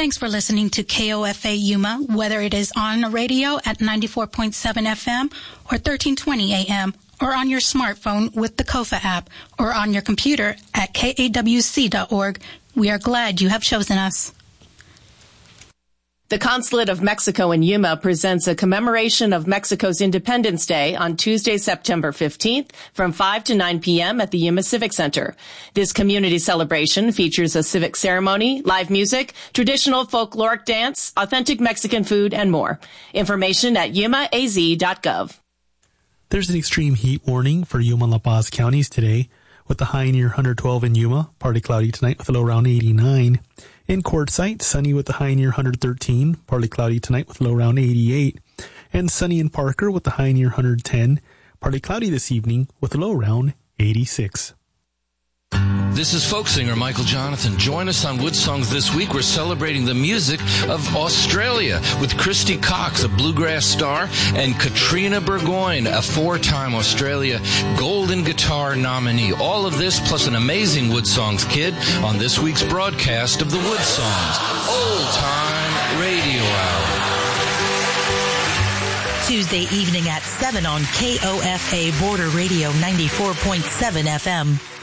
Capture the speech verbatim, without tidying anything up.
Thanks for listening to K O F A Yuma, whether it is on the radio at ninety-four point seven F M or thirteen twenty A M, or on your smartphone with the Kofa app, or on your computer at K A W C dot org. We are glad you have chosen us. The Consulate of Mexico in Yuma presents a commemoration of Mexico's Independence Day on Tuesday, September fifteenth from five to nine p.m. at the Yuma Civic Center. This community celebration features a civic ceremony, live music, traditional folkloric dance, authentic Mexican food, and more. Information at yuma a z dot gov. There's an extreme heat warning for Yuma and La Paz counties today, with the high near one hundred twelve in Yuma, partly cloudy tonight with a low around eighty-nine. In Quartzsite, sunny with the high near one hundred thirteen, partly cloudy tonight with a low around eighty-eight. And sunny in Parker with the high near one hundred ten, partly cloudy this evening with a low around eighty-six. This is folk singer Michael Jonathan. Join us on Wood Songs this week. We're celebrating the music of Australia with Christy Cox, a bluegrass star, and Katrina Burgoyne, a four-time Australia Golden Guitar nominee. All of this plus an amazing Wood Songs kid on this week's broadcast of the Wood Songs Old Time Radio Hour. Tuesday evening at seven on K O F A Border Radio ninety-four point seven F M.